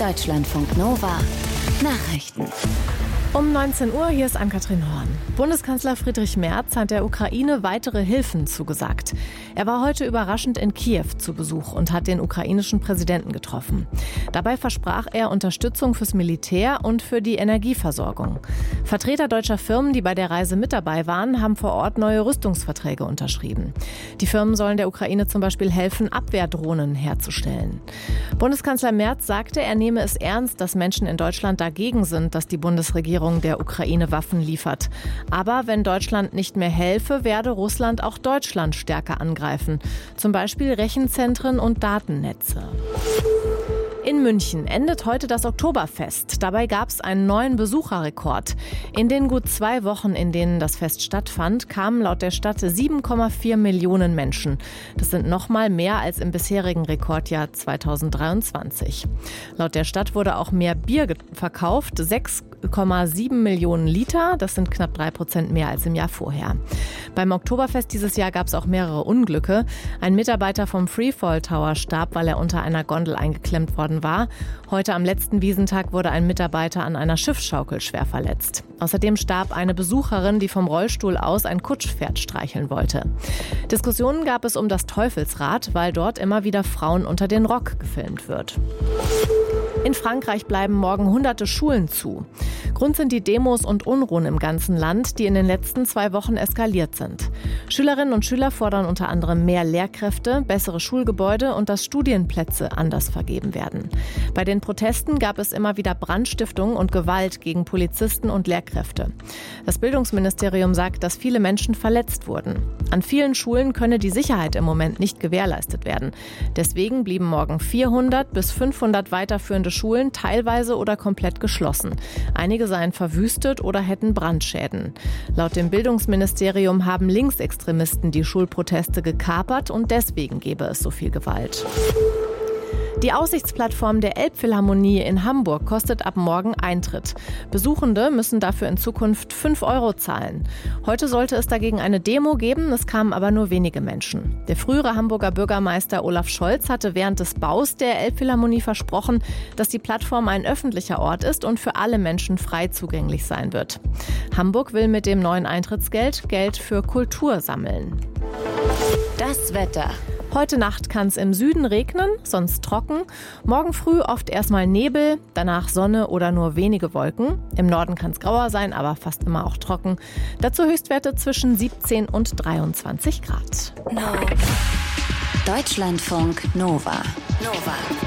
Deutschlandfunk Nova Nachrichten. Um 19 Uhr, hier ist Ann-Kathrin Horn. Bundeskanzler Friedrich Merz hat der Ukraine weitere Hilfen zugesagt. Er war heute überraschend in Kiew zu Besuch und hat den ukrainischen Präsidenten getroffen. Dabei versprach er Unterstützung fürs Militär und für die Energieversorgung. Vertreter deutscher Firmen, die bei der Reise mit dabei waren, haben vor Ort neue Rüstungsverträge unterschrieben. Die Firmen sollen der Ukraine zum Beispiel helfen, Abwehrdrohnen herzustellen. Bundeskanzler Merz sagte, er nehme es ernst, dass Menschen in Deutschland dagegen sind, dass die Bundesregierung der Ukraine Waffen liefert. Aber wenn Deutschland nicht mehr helfe, werde Russland auch Deutschland stärker angreifen. Zum Beispiel Rechenzentren und Datennetze. In München endet heute das Oktoberfest. Dabei gab es einen neuen Besucherrekord. In den gut 2 Wochen, in denen das Fest stattfand, kamen laut der Stadt 7,4 Millionen Menschen. Das sind nochmal mehr als im bisherigen Rekordjahr 2023. Laut der Stadt wurde auch mehr Bier verkauft, 6,7 Millionen Liter. Das sind knapp 3% mehr als im Jahr vorher. Beim Oktoberfest dieses Jahr gab es auch mehrere Unglücke. Ein Mitarbeiter vom Freefall Tower starb, weil er unter einer Gondel eingeklemmt worden war. Heute am letzten Wiesntag wurde ein Mitarbeiter an einer Schiffsschaukel schwer verletzt. Außerdem starb eine Besucherin, die vom Rollstuhl aus ein Kutschpferd streicheln wollte. Diskussionen gab es um das Teufelsrad, weil dort immer wieder Frauen unter den Rock gefilmt wird. In Frankreich bleiben morgen hunderte Schulen zu. Grund sind die Demos und Unruhen im ganzen Land, die in den letzten 2 Wochen eskaliert sind. Schülerinnen und Schüler fordern unter anderem mehr Lehrkräfte, bessere Schulgebäude und dass Studienplätze anders vergeben werden. Bei den Protesten gab es immer wieder Brandstiftung und Gewalt gegen Polizisten und Lehrkräfte. Das Bildungsministerium sagt, dass viele Menschen verletzt wurden. An vielen Schulen könne die Sicherheit im Moment nicht gewährleistet werden. Deswegen blieben morgen 400 bis 500 weiterführende Schulen teilweise oder komplett geschlossen. Einige seien verwüstet oder hätten Brandschäden. Laut dem Bildungsministerium haben Linksextremisten die Schulproteste gekapert und deswegen gebe es so viel Gewalt. Die Aussichtsplattform der Elbphilharmonie in Hamburg kostet ab morgen Eintritt. Besuchende müssen dafür in Zukunft 5 € zahlen. Heute sollte es dagegen eine Demo geben, es kamen aber nur wenige Menschen. Der frühere Hamburger Bürgermeister Olaf Scholz hatte während des Baus der Elbphilharmonie versprochen, dass die Plattform ein öffentlicher Ort ist und für alle Menschen frei zugänglich sein wird. Hamburg will mit dem neuen Eintrittsgeld Geld für Kultur sammeln. Das Wetter. Heute Nacht kann es im Süden regnen, sonst trocken. Morgen früh oft erstmal Nebel, danach Sonne oder nur wenige Wolken. Im Norden kann es grauer sein, aber fast immer auch trocken. Dazu Höchstwerte zwischen 17 und 23 Grad. Deutschlandfunk Nova.